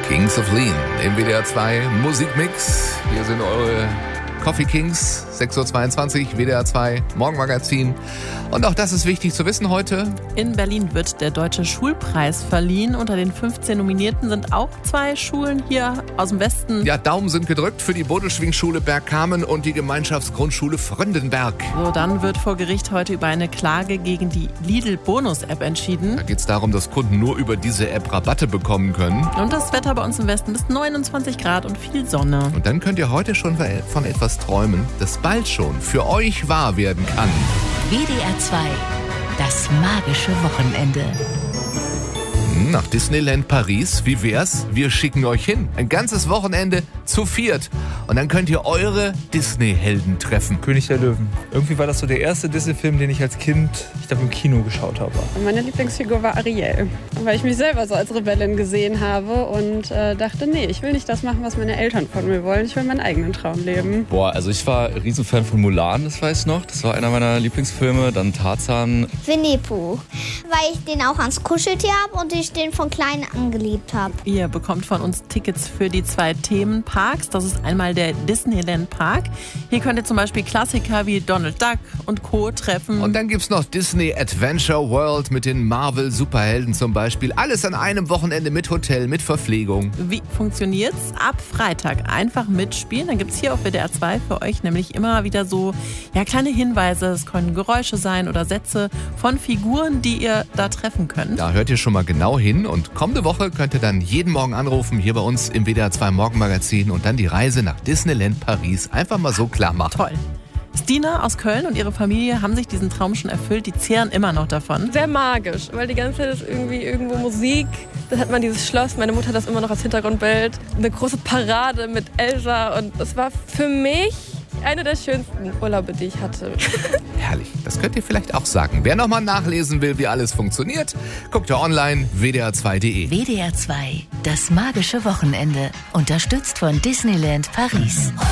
Kings of Lean im WDR 2 Musikmix. Hier sind eure Coffee Kings, 6.22 Uhr, WDR 2 Morgenmagazin. Und auch das ist wichtig zu wissen heute. In Berlin wird der Deutsche Schulpreis verliehen. Unter den 15 Nominierten sind auch 2 Schulen hier aus dem Westen. Ja, Daumen sind gedrückt für die Bodelschwingschule Bergkamen und die Gemeinschaftsgrundschule Fröndenberg. So, dann wird vor Gericht heute über eine Klage gegen die Lidl-Bonus-App entschieden. Da geht es darum, dass Kunden nur über diese App Rabatte bekommen können. Und das Wetter bei uns im Westen bis 29 Grad und viel Sonne. Und dann könnt ihr heute schon von etwas träumen, das bald schon für euch wahr werden kann. WDR 2, das magische Wochenende. Nach Disneyland Paris, wie wär's? Wir schicken euch hin. Ein ganzes Wochenende zu viert. Und dann könnt ihr eure Disney-Helden treffen. König der Löwen. Irgendwie war das so der erste Disney-Film, den ich als Kind, ich glaube, im Kino geschaut habe. Meine Lieblingsfigur war Ariel, weil ich mich selber so als Rebellin gesehen habe und dachte, nee, ich will nicht das machen, was meine Eltern von mir wollen. Ich will meinen eigenen Traum leben. Boah, also ich war Riesenfan von Mulan, das weiß ich noch. Das war einer meiner Lieblingsfilme. Dann Tarzan. Winnie Pooh, weil ich den auch ans Kuscheltier habe und ich den von klein an geliebt habe. Ihr bekommt von uns Tickets für die 2 Themenparks. Das ist einmal der Disneyland Park. Hier könnt ihr zum Beispiel Klassiker wie Donald Duck und Co. treffen. Und dann gibt's noch Disney Adventure World mit den Marvel-Superhelden zum Beispiel. Alles an einem Wochenende mit Hotel, mit Verpflegung. Wie funktioniert's? Ab Freitag einfach mitspielen. Dann gibt's hier auf WDR 2 für euch nämlich immer wieder so kleine Hinweise. Es können Geräusche sein oder Sätze von Figuren, die ihr da treffen könnt. Da hört ihr schon mal genau hin. Und kommende Woche könnt ihr dann jeden Morgen anrufen, hier bei uns im WDR 2 Morgenmagazin und dann die Reise nach Disneyland Paris einfach mal so klar machen. Toll. Stina aus Köln und ihre Familie haben sich diesen Traum schon erfüllt. Die zehren immer noch davon. Sehr magisch, weil die ganze Zeit ist irgendwie irgendwo Musik. Dann hat man dieses Schloss, meine Mutter hat das immer noch als Hintergrundbild. Eine große Parade mit Elsa und das war für mich eine der schönsten Urlaube, die ich hatte. Herrlich, das könnt ihr vielleicht auch sagen. Wer nochmal nachlesen will, wie alles funktioniert, guckt ja online wdr2.de. WDR 2, das magische Wochenende. Unterstützt von Disneyland Paris.